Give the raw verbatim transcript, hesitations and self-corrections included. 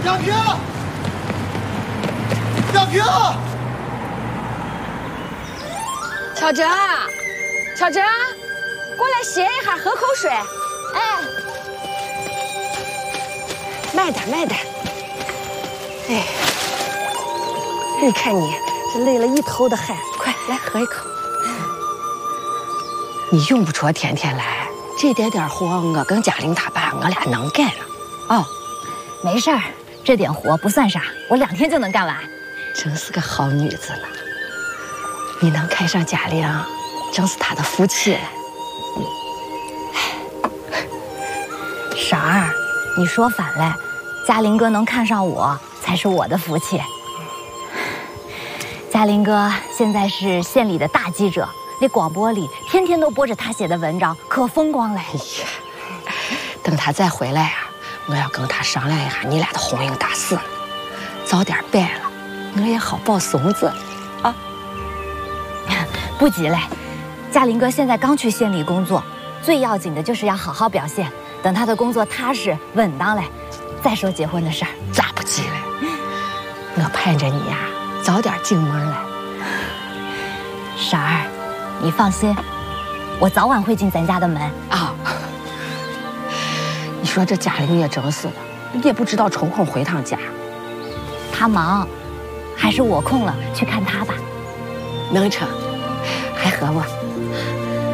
亚萍，亚萍， 乔哲，乔哲，过来歇一下，喝口水。哎，慢点，慢点。哎，你看你这累了一头的汗，快来喝一口。你用不着天天来，这点点活我跟嘉玲她爸我俩能干了。哦， 没事儿，这点活不算啥，我两天就能干完。 真是个好女子了。你能看上嘉玲，正是她的福气了。 婶儿，你说反了，嘉玲哥能看上我才是我的福气。嘉玲哥现在是县里的大记者，那广播里天天都播着他写的文章，可风光嘞。 哎呀，等他再回来呀、啊，我要跟他商量一下你俩的婚姻大事，早点办了，我也好抱孙子啊。 不急嘞，嘉玲哥现在刚去县里工作，最要紧的就是要好好表现。等他的工作踏实稳当嘞，再说结婚的事儿。 咋不急嘞？我盼着你呀、啊，早点进门来。 婶儿，你放心，我早晚会进咱家的门啊。你说这嘉玲也真是的，也不知道抽空回趟家。 他忙，还是我空了去看他吧。 能成，还喝不？